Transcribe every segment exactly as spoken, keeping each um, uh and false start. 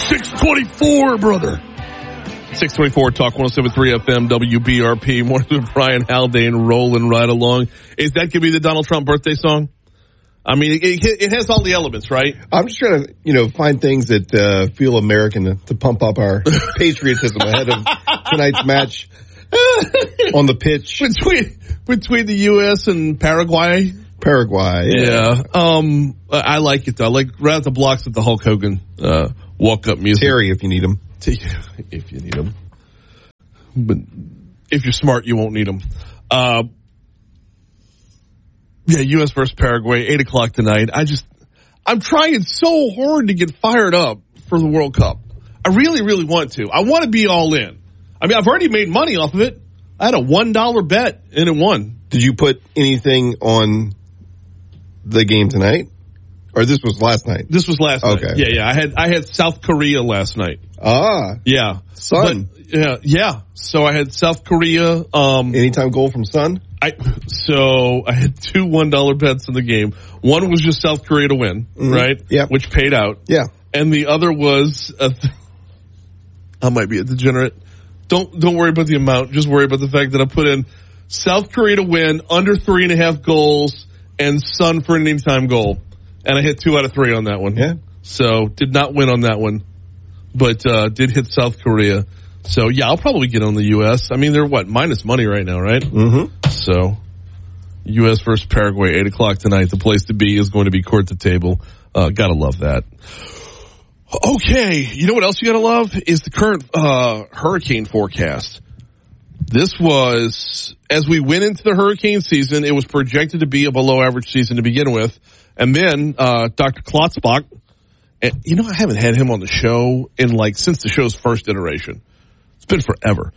six twenty-four, brother. six twenty-four, Talk one oh seven point three F M, W B R P. Morning with Brian Haldane rolling right along. Is that going to be the Donald Trump birthday song? I mean, it, it, it has all the elements, right? I'm just trying to, you know, find things that uh, feel American to, to pump up our patriotism ahead of tonight's match on the pitch. Between, between the U S and Paraguay. Paraguay. Yeah. yeah. Um, I like it, though. I like right out the blocks with the Hulk Hogan uh, walk-up music. Terry, if you need him. If you need him. But if you're smart, you won't need him. Uh, yeah, U S versus Paraguay, eight o'clock tonight. I just, I'm trying so hard to get fired up for the World Cup. I really, really want to. I want to be all in. I mean, I've already made money off of it. I had a one dollar bet and it won. Did you put anything on the game tonight? Or this was last night? This was last okay. night. Yeah, yeah. I had I had South Korea last night. Ah. Yeah. Sun. But, yeah, yeah. So I had South Korea. Um, Anytime goal from Sun? I So I had two one dollar bets in the game. One was just South Korea to win, mm-hmm. right? Yeah. Which paid out. Yeah. And the other was, a th- I might be a degenerate. Don't don't worry about the amount. Just worry about the fact that I put in South Korea to win, under three and a half goals, and Sun for an anytime goal. And I hit two out of three on that one. Yeah. So did not win on that one, but uh, did hit South Korea. So yeah, I'll probably get on the U S. I mean, they're what, minus money right now, right? Mm-hmm. So U S versus Paraguay, eight o'clock tonight. The place to be is going to be court to table. Uh, gotta love that. Okay, you know what else you gotta love is the current uh, hurricane forecast. This was, as we went into the hurricane season, it was projected to be a below average season to begin with. And then, uh, Doctor Klotzbach, and you know, I haven't had him on the show in like, since the show's first iteration. It's been forever.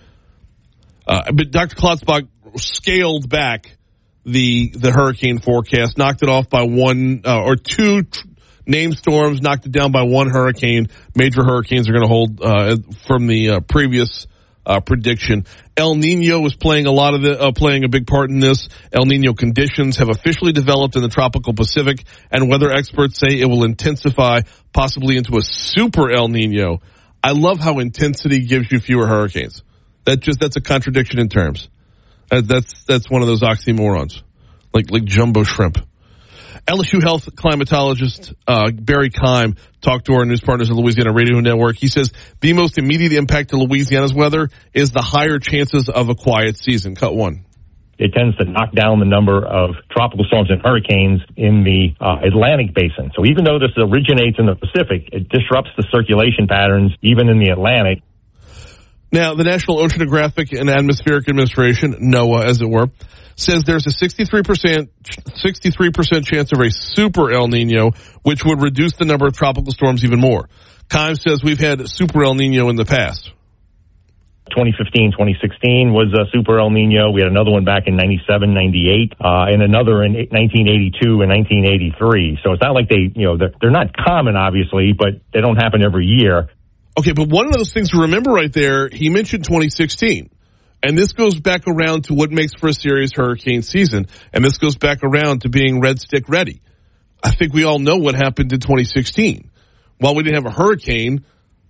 Uh, but Doctor Klotzbach scaled back the, the hurricane forecast, knocked it off by one, uh, or two tr- named storms, knocked it down by one hurricane. Major hurricanes are going to hold, uh, from the, uh, previous, uh, prediction. El Nino is playing a lot of the, uh, playing a big part in this. El Nino conditions have officially developed in the tropical Pacific, and weather experts say it will intensify, possibly into a super El Nino. I love how intensity gives you fewer hurricanes. That just, that's a contradiction in terms. Uh, that's, that's one of those oxymorons. Like, like jumbo shrimp. L S U Health climatologist uh, Barry Keim talked to our news partners at Louisiana Radio Network. He says the most immediate impact to Louisiana's weather is the higher chances of a quiet season. Cut one. It tends to knock down the number of tropical storms and hurricanes in the uh, Atlantic basin. So even though this originates in the Pacific, it disrupts the circulation patterns even in the Atlantic. Now, the National Oceanographic and Atmospheric Administration, NOAA as it were, says there's a sixty-three percent, sixty-three percent chance of a super El Nino, which would reduce the number of tropical storms even more. Keim says we've had super El Nino in the past. twenty fifteen, twenty sixteen was a super El Nino. We had another one back in ninety-seven, ninety-eight, uh, and another in nineteen eighty-two and nineteen eighty-three. So it's not like they, you know, they're, they're not common, obviously, but they don't happen every year. Okay, but one of those things to remember right there, he mentioned twenty sixteen. And this goes back around to what makes for a serious hurricane season. And this goes back around to being red stick ready. I think we all know what happened in twenty sixteen. While we didn't have a hurricane,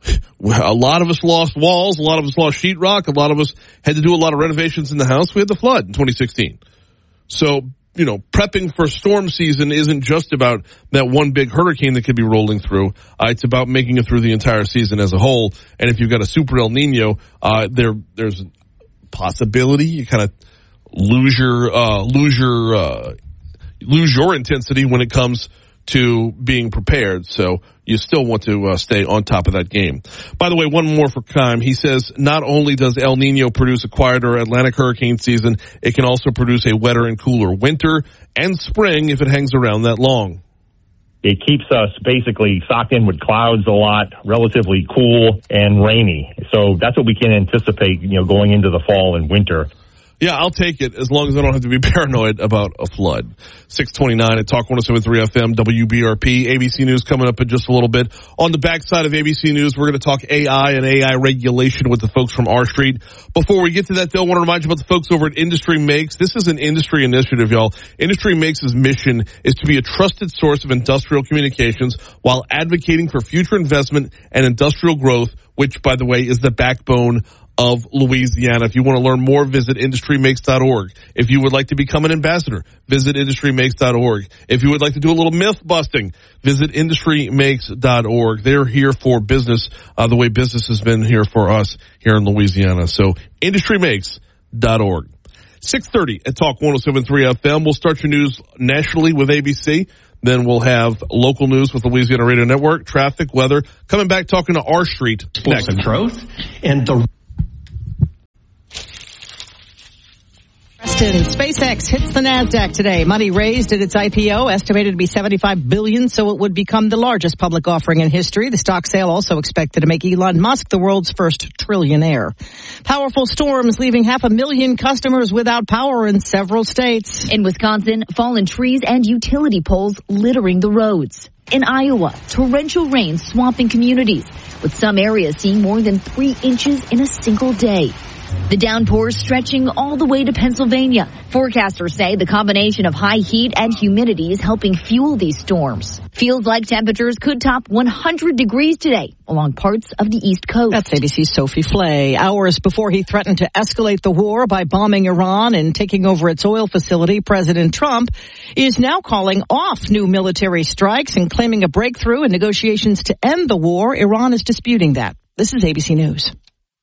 a lot of us lost walls, a lot of us lost sheetrock, a lot of us had to do a lot of renovations in the house. We had the flood in twenty sixteen. So, you know, prepping for storm season isn't just about that one big hurricane that could be rolling through. Uh, it's about making it through the entire season as a whole. And if you've got a super El Nino, uh, there, there's possibility you kind of lose your uh lose your uh lose your intensity when it comes to being prepared. So you still want to uh, stay on top of that game. By the way, one more for Keim. He says not only does El Nino produce a quieter Atlantic hurricane season, it can also produce a wetter and cooler winter and spring if it hangs around that long. It keeps us basically socked in with clouds a lot, relatively cool and rainy. So that's what we can anticipate, you know, going into the fall and winter. Yeah, I'll take it as long as I don't have to be paranoid about a flood. six twenty-nine at Talk one oh seven point three F M, W B R P. A B C News coming up in just a little bit. On the backside of A B C News, we're going to talk A I and A I regulation with the folks from R Street. Before we get to that, though, I want to remind you about the folks over at Industry Makes. This is an industry initiative, y'all. Industry Makes' mission is to be a trusted source of industrial communications while advocating for future investment and industrial growth, which, by the way, is the backbone of Louisiana. If you want to learn more, visit industry makes dot org. If you would like to become an ambassador, visit industry makes dot org. If you would like to do a little myth busting, visit industry makes dot org. They're here for business, uh, the way business has been here for us here in Louisiana. So industry makes dot org. six thirty at Talk one oh seven point three F M. We'll start your news nationally with A B C. Then we'll have local news with the Louisiana Radio Network, traffic, weather. Coming back, talking to R Street next. And growth and the SpaceX hits the NASDAQ today. Money raised at its I P O, estimated to be seventy-five billion dollars, so it would become the largest public offering in history. The stock sale also expected to make Elon Musk the world's first trillionaire. Powerful storms leaving half a million customers without power in several states. In Wisconsin, fallen trees and utility poles littering the roads. In Iowa, torrential rain swamping communities, with some areas seeing more than three inches in a single day. The downpours stretching all the way to Pennsylvania. Forecasters say the combination of high heat and humidity is helping fuel these storms. Feels like temperatures could top one hundred degrees today along parts of the East Coast. That's A B C's Sophie Flay. Hours before he threatened to escalate the war by bombing Iran and taking over its oil facility, President Trump is now calling off new military strikes and claiming a breakthrough in negotiations to end the war. Iran is disputing that. This is A B C News.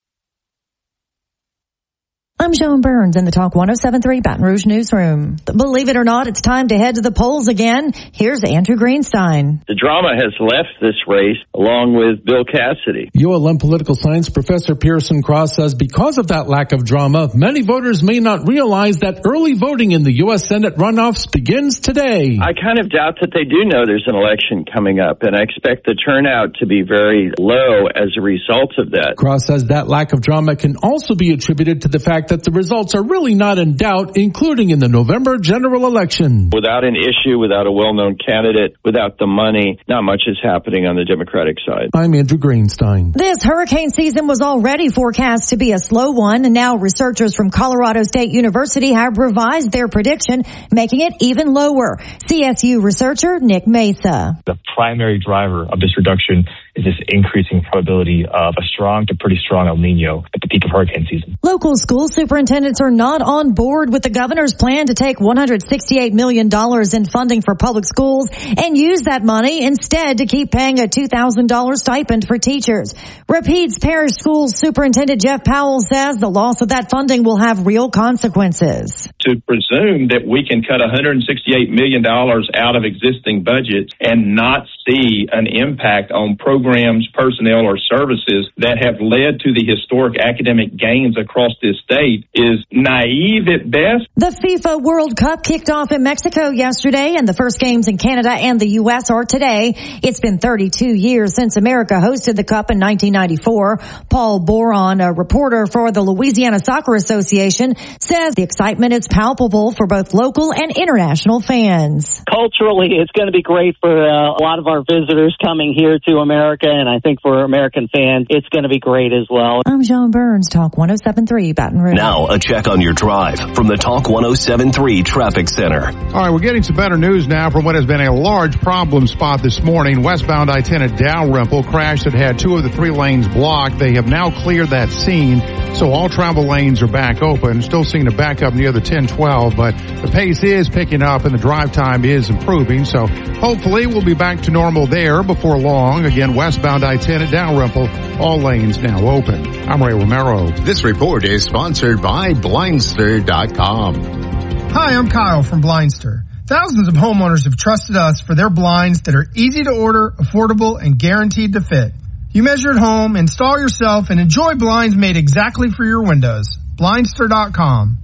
I'm Joan Burns in the Talk one oh seven point three Baton Rouge newsroom. Believe it or not, it's time to head to the polls again. Here's Andrew Greenstein. The drama has left this race along with Bill Cassidy. U L M political science professor Pearson Cross says because of that lack of drama, many voters may not realize that early voting in the U S Senate runoffs begins today. I kind of doubt that they do know there's an election coming up, and I expect the turnout to be very low as a result of that. Cross says that lack of drama can also be attributed to the fact that the results are really not in doubt, including in the November general election. Without an issue, without a well-known candidate, without the money, not much is happening on the Democratic side. I'm Andrew Greenstein. This hurricane season was already forecast to be a slow one, and now researchers from Colorado State University have revised their prediction, making it even lower. C S U researcher Nick Mesa. The primary driver of this reduction is this increasing probability of a strong to pretty strong El Nino at the peak of hurricane season. Local school superintendents are not on board with the governor's plan to take one hundred sixty-eight million dollars in funding for public schools and use that money instead to keep paying a two thousand dollars stipend for teachers. Rapides Parish Schools Superintendent Jeff Powell says the loss of that funding will have real consequences. To presume that we can cut one hundred sixty-eight million dollars out of existing budgets and not see an impact on programs, personnel, or services that have led to the historic academic gains across this state is naive at best. The FIFA World Cup kicked off in Mexico yesterday, and the first games in Canada and the U S are today. It's been thirty-two years since America hosted the Cup in nineteen ninety-four. Paul Boron, a reporter for the Louisiana Soccer Association, says the excitement is palpable for both local and international fans. Culturally, it's going to be great for uh, a lot of our visitors coming here to America, and I think for American fans, it's going to be great as well. I'm Joan Burns, Talk one oh seven point three Baton Rouge. Now, a check on your drive from the Talk one oh seven point three Traffic Center. All right, we're getting some better news now from what has been a large problem spot this morning. Westbound I ten at Dalrymple, crash that had two of the three lanes blocked. They have now cleared that scene, so all travel lanes are back open. Still seeing a backup near the ten twelve, but the pace is picking up and the drive time is improving, so hopefully we'll be back to normal there before long. Again, westbound I ten at Dalrymple, all lanes now open. I'm Ray Romero. This report is sponsored by Blindster dot com. Hi, I'm Kyle from Blindster. Thousands of homeowners have trusted us for their blinds that are easy to order, affordable, and guaranteed to fit. You measure at home, install yourself, and enjoy blinds made exactly for your windows. Blindster dot com.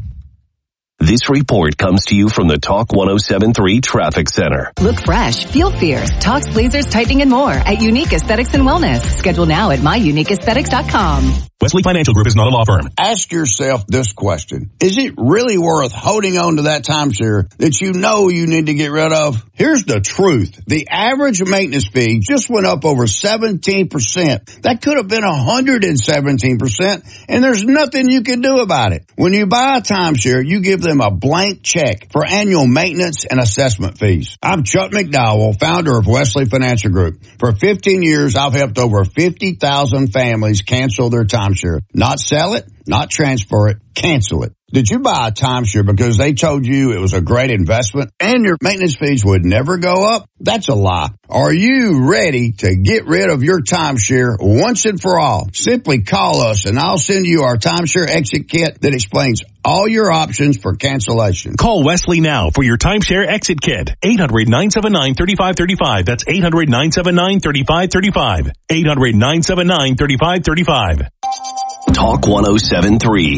This report comes to you from the Talk one oh seven point three Traffic Center. Look fresh, feel fierce. Talks lasers, tightening, and more at Unique Aesthetics and Wellness. Schedule now at my unique aesthetics dot com. Wesley Financial Group is not a law firm. Ask yourself this question. Is it really worth holding on to that timeshare that you know you need to get rid of? Here's the truth. The average maintenance fee just went up over seventeen percent. That could have been one hundred seventeen percent, and there's nothing you can do about it. When you buy a timeshare, you give them a blank check for annual maintenance and assessment fees. I'm Chuck McDowell, founder of Wesley Financial Group. For fifteen years, I've helped over fifty thousand families cancel their timeshare. Not sell it, not transfer it, cancel it. Did you buy a timeshare because they told you it was a great investment and your maintenance fees would never go up? That's a lie. Are you ready to get rid of your timeshare once and for all? Simply call us and I'll send you our timeshare exit kit that explains all your options for cancellation. Call Wesley now for your timeshare exit kit. eight hundred, nine seven nine, three five three five. That's eight hundred, nine seven nine, three five three five. eight hundred, nine seven nine, three five three five. Talk one oh seven point three.